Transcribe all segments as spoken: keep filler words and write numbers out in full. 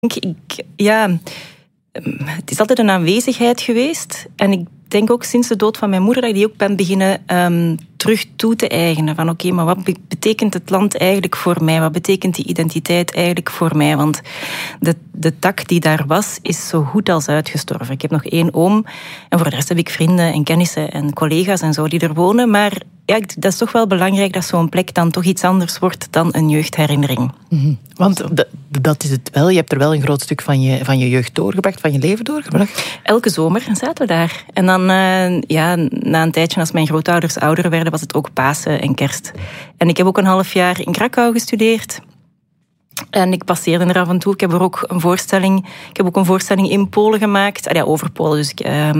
Ik, ja, het is altijd een aanwezigheid geweest. En ik denk ook sinds de dood van mijn moeder dat ik die ook ben beginnen um, terug toe te eigenen. Van oké, okay, maar wat betekent het land eigenlijk voor mij? Wat betekent die identiteit eigenlijk voor mij? Want de, de tak die daar was, is zo goed als uitgestorven. Ik heb nog één oom. En voor de rest heb ik vrienden en kennissen en collega's en zo die er wonen. Maar ja, dat is toch wel belangrijk dat zo'n plek dan toch iets anders wordt dan een jeugdherinnering. Mm-hmm. Want d- dat is het wel. Je hebt er wel een groot stuk van je, van je jeugd doorgebracht, van je leven doorgebracht. Elke zomer zaten we daar. En dan, uh, ja, na een tijdje, als mijn grootouders ouder werden, was het ook Pasen en Kerst. En ik heb ook een half jaar in Krakau gestudeerd. En ik passeerde er af en toe. Ik heb er ook een voorstelling, ik heb ook een voorstelling in Polen gemaakt. Ah, ja, over Polen. Dus ik, uh,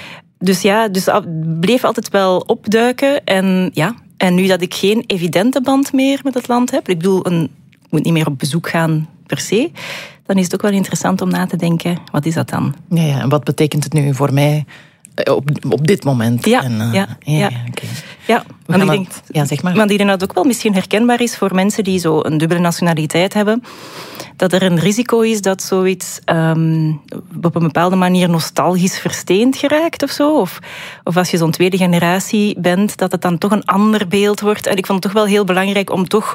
dus ja, dus bleef altijd wel opduiken. En ja, en nu dat ik geen evidente band meer met het land heb, ik bedoel, een, ik moet niet meer op bezoek gaan per se, dan is het ook wel interessant om na te denken, wat is dat dan? Ja, ja, en wat betekent het nu voor mij op, op dit moment? Ja, en, uh, ja, ja, ja. ja, okay. ja. Want ik denk, ja, zeg maar. Want ik denk dat het ook wel misschien herkenbaar is voor mensen die zo een dubbele nationaliteit hebben, dat er een risico is dat zoiets um, op een bepaalde manier nostalgisch versteend geraakt of zo. Of, of als je zo'n tweede generatie bent, dat het dan toch een ander beeld wordt. En ik vond het toch wel heel belangrijk om toch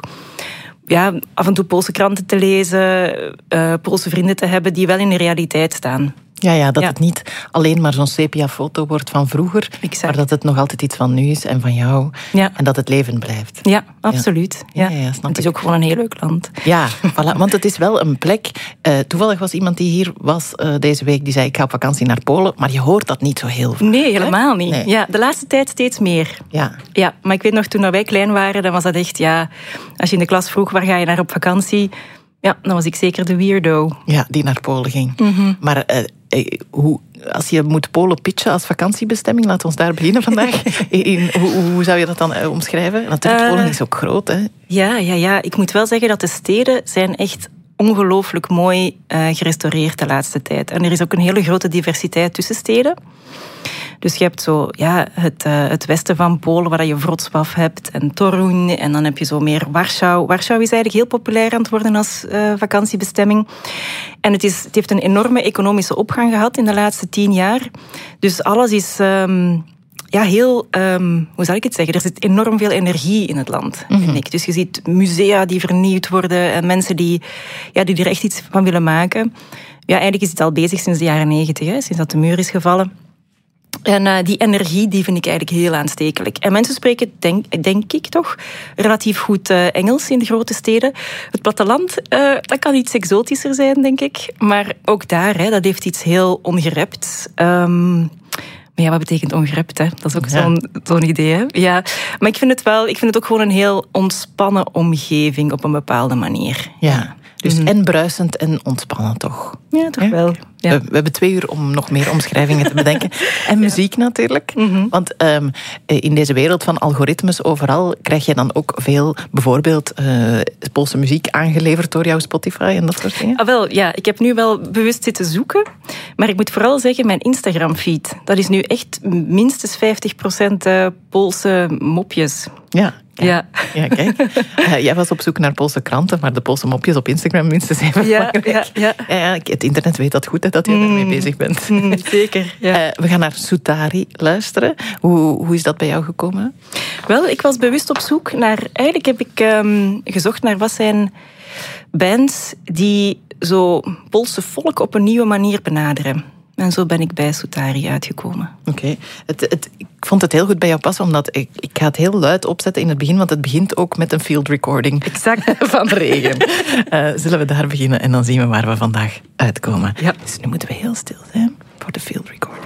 ja, af en toe Poolse kranten te lezen, uh, Poolse vrienden te hebben die wel in de realiteit staan. Ja, ja, dat ja. het niet alleen maar zo'n sepia-foto wordt van vroeger, exact. Maar dat het nog altijd iets van nu is en van jou. Ja. En dat het leven blijft. Ja, absoluut. Ja. Ja, ja, snap het is ik. ook gewoon een heel leuk land. Ja, voilà, want het is wel een plek. Uh, toevallig was iemand die hier was uh, deze week, die zei ik ga op vakantie naar Polen, maar je hoort dat niet zo heel veel. Nee, helemaal niet. Nee. Ja, de laatste tijd steeds meer. Ja. Ja, maar ik weet nog, toen wij klein waren, dan was dat echt, ja, als je in de klas vroeg waar ga je naar op vakantie, ja, dan was ik zeker de weirdo. Ja, die naar Polen ging. Mm-hmm. Maar uh, hoe, als je moet Polen pitchen als vakantiebestemming, laten we ons daar beginnen vandaag. In, hoe, hoe zou je dat dan uh, omschrijven? Natuurlijk, uh, Polen is ook groot, hè? Ja, ja, ja, ik moet wel zeggen dat de steden zijn echt ongelooflijk mooi uh, gerestaureerd de laatste tijd. En er is ook een hele grote diversiteit tussen steden. Dus je hebt zo ja, het, uh, het westen van Polen, waar je Wrocław hebt en Toruń. En dan heb je zo meer Warschau. Warschau is eigenlijk heel populair aan het worden als uh, vakantiebestemming. En het, is, het heeft een enorme economische opgang gehad in de laatste tien jaar. Dus alles is um, ja, heel, um, hoe zal ik het zeggen? Er zit enorm veel energie in het land, mm-hmm. vind ik. Dus je ziet musea die vernieuwd worden en mensen die, ja, die er echt iets van willen maken. Ja, eigenlijk is het al bezig sinds de jaren negentig, hè, sinds dat de muur is gevallen. En uh, die energie die vind ik eigenlijk heel aanstekelijk. En mensen spreken, denk, denk ik toch, relatief goed uh, Engels in de grote steden. Het platteland, uh, dat kan iets exotischer zijn, denk ik. Maar ook daar, hè, dat heeft iets heel ongerept. Um, maar ja, wat betekent ongerept? Hè? Dat is ook ja. zo'n, zo'n idee. Hè? Ja. Maar ik vind het wel, ik vind het ook gewoon een heel ontspannen omgeving op een bepaalde manier. Ja. Dus mm-hmm. en bruisend en ontspannen, toch? Ja, toch ja? wel. Ja. We, we hebben twee uur om nog meer omschrijvingen te bedenken. En muziek ja. natuurlijk. Mm-hmm. Want um, in deze wereld van algoritmes overal krijg je dan ook veel, bijvoorbeeld uh, Poolse muziek aangeleverd door jouw Spotify en dat soort dingen? Ah, wel, ja. Ik heb nu wel bewust zitten zoeken. Maar ik moet vooral zeggen, mijn Instagram-feed, dat is nu echt minstens vijftig procent uh, Poolse mopjes. Ja. Kijk. Ja. Ja, kijk. Uh, jij was op zoek naar Poolse kranten, maar de Poolse mopjes op Instagram minstens even ja, belangrijk. Ja, ja. Ja, ja, het internet weet dat goed, hè, dat je mm. ermee bezig bent. Mm, zeker, ja. Uh, we gaan naar Suutari luisteren. Hoe, hoe is dat bij jou gekomen? Wel, ik was bewust op zoek naar... Eigenlijk heb ik um, gezocht naar wat zijn bands die zo Poolse volk op een nieuwe manier benaderen. En zo ben ik bij Suutari uitgekomen. Oké. Okay. Het, het, ik vond het heel goed bij jou passen, omdat ik, ik ga het heel luid opzetten in het begin, want het begint ook met een field recording exact. van regen. Uh, zullen we daar beginnen en dan zien we waar we vandaag uitkomen. Ja. Dus nu moeten we heel stil zijn voor de field recording.